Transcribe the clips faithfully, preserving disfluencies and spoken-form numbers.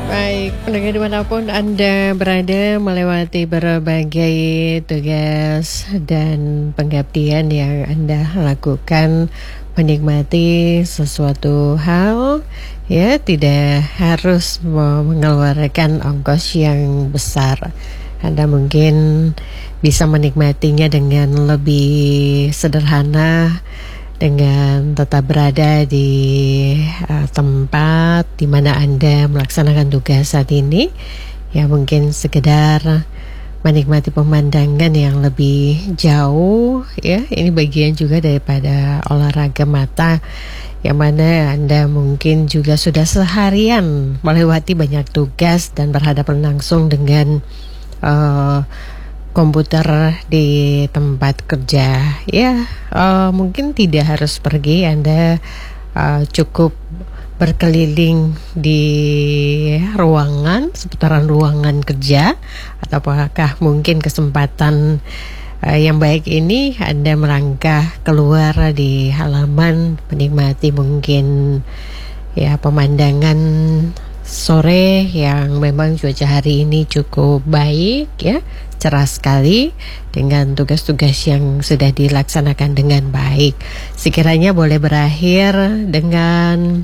Baik, pendengar dimanapun Anda berada melewati berbagai tugas dan pengabdian yang Anda lakukan, menikmati sesuatu hal, ya tidak harus mengeluarkan ongkos yang besar. Anda mungkin bisa menikmatinya dengan lebih sederhana, dengan tetap berada di uh, tempat di mana Anda melaksanakan tugas saat ini, ya mungkin sekedar menikmati pemandangan yang lebih jauh, ya ini bagian juga daripada olahraga mata, yang mana Anda mungkin juga sudah seharian melewati banyak tugas dan berhadapan langsung dengan uh, komputer di tempat kerja, ya uh, mungkin tidak harus pergi, Anda uh, cukup berkeliling di ruangan, seputaran ruangan kerja, atau apakah mungkin kesempatan uh, yang baik ini Anda melangkah keluar di halaman, menikmati mungkin ya pemandangan sore yang memang cuaca hari ini cukup baik, ya cerah sekali dengan tugas-tugas yang sudah dilaksanakan dengan baik. Sekiranya boleh berakhir dengan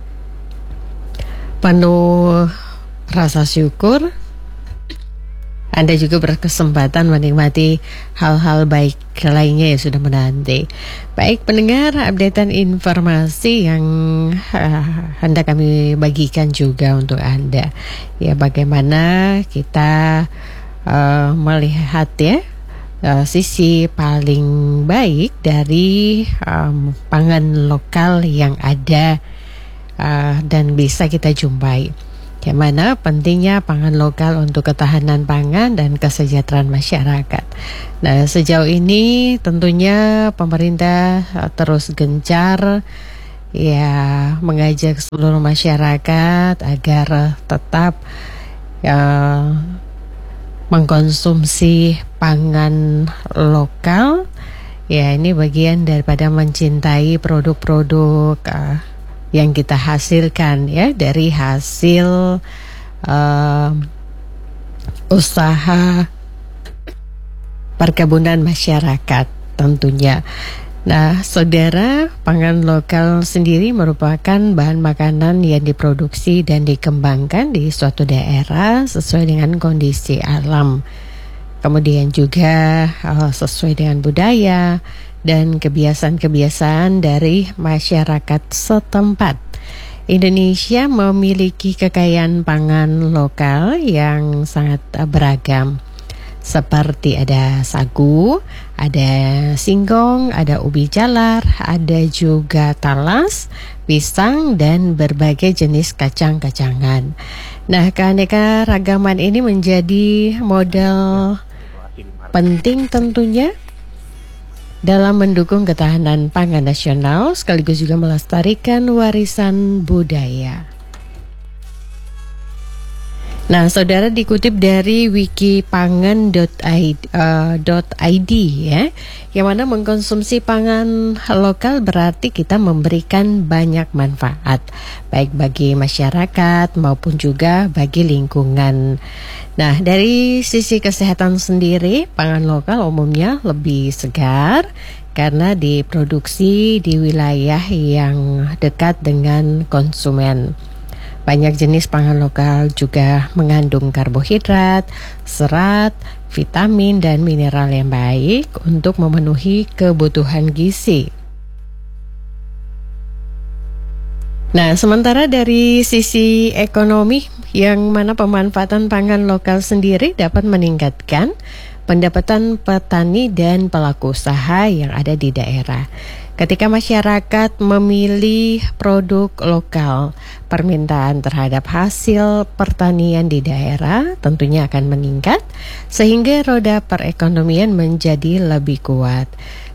penuh rasa syukur, Anda juga berkesempatan menikmati hal-hal baik lainnya yang sudah menanti. Baik pendengar, updatean informasi yang uh, Anda kami bagikan juga untuk Anda. Ya bagaimana kita Uh, melihat ya uh, sisi paling baik dari um, pangan lokal yang ada uh, dan bisa kita jumpai. Yang mana pentingnya pangan lokal untuk ketahanan pangan dan kesejahteraan masyarakat. Nah sejauh ini tentunya pemerintah uh, terus gencar ya mengajak seluruh masyarakat agar uh, tetap uh, mengkonsumsi pangan lokal. Ya ini bagian daripada mencintai produk-produk uh, yang kita hasilkan ya dari hasil uh, usaha perkebunan masyarakat tentunya. Nah, saudara, pangan lokal sendiri merupakan bahan makanan yang diproduksi dan dikembangkan di suatu daerah sesuai dengan kondisi alam. Kemudian juga uh, sesuai dengan budaya dan kebiasaan-kebiasaan dari masyarakat setempat. Indonesia memiliki kekayaan pangan lokal yang sangat uh, beragam. Seperti ada sagu, ada singkong, ada ubi jalar, ada juga talas, pisang, dan berbagai jenis kacang-kacangan. Nah, keanekaragaman ini menjadi modal penting tentunya dalam mendukung ketahanan pangan nasional, sekaligus juga melestarikan warisan budaya. Nah, saudara, dikutip dari wikipangan dot i d ya, yang mana mengkonsumsi pangan lokal berarti kita memberikan banyak manfaat, baik bagi masyarakat maupun juga bagi lingkungan. Nah, dari sisi kesehatan sendiri, pangan lokal umumnya lebih segar karena diproduksi di wilayah yang dekat dengan konsumen. Banyak jenis pangan lokal juga mengandung karbohidrat, serat, vitamin, dan mineral yang baik untuk memenuhi kebutuhan gizi. Nah, sementara dari sisi ekonomi, yang mana pemanfaatan pangan lokal sendiri dapat meningkatkan pendapatan petani dan pelaku usaha yang ada di daerah. Ketika masyarakat memilih produk lokal, permintaan terhadap hasil pertanian di daerah tentunya akan meningkat, sehingga roda perekonomian menjadi lebih kuat.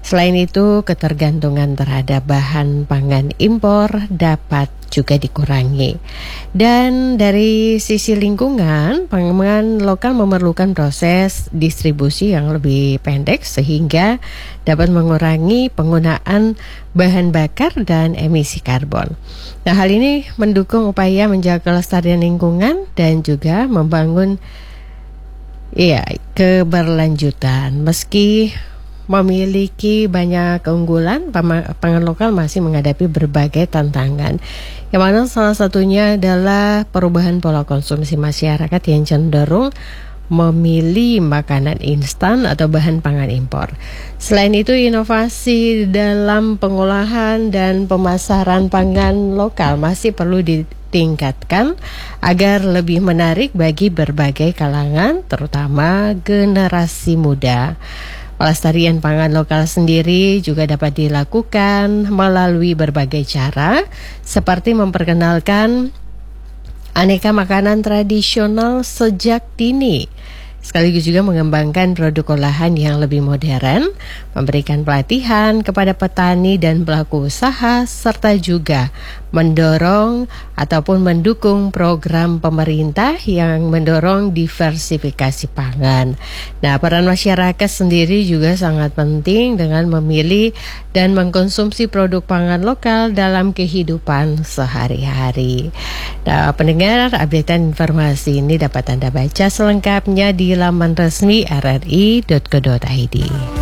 Selain itu, ketergantungan terhadap bahan pangan impor dapat juga dikurangi. Dan dari sisi lingkungan, pangan lokal memerlukan proses distribusi yang lebih pendek sehingga dapat mengurangi penggunaan bahan bakar dan emisi karbon. Nah, hal ini mendukung upaya menjaga kelestarian lingkungan dan juga membangun ya, keberlanjutan. Meski memiliki banyak keunggulan, pangan lokal masih menghadapi berbagai tantangan. Yang mana salah satunya adalah perubahan pola konsumsi masyarakat yang cenderung memilih makanan instan atau bahan pangan impor. Selain itu, inovasi dalam pengolahan dan pemasaran pangan lokal masih perlu ditingkatkan agar lebih menarik bagi berbagai kalangan, terutama generasi muda. Pelestarian pangan lokal sendiri juga dapat dilakukan melalui berbagai cara, seperti memperkenalkan aneka makanan tradisional sejak dini, sekaligus juga mengembangkan produk olahan yang lebih modern, memberikan pelatihan kepada petani dan pelaku usaha, serta juga mendorong ataupun mendukung program pemerintah yang mendorong diversifikasi pangan. Nah, peran masyarakat sendiri juga sangat penting dengan memilih dan mengkonsumsi produk pangan lokal dalam kehidupan sehari-hari. Nah, pendengar, updatean informasi ini dapat Anda baca selengkapnya di laman resmi r r i dot co dot i d.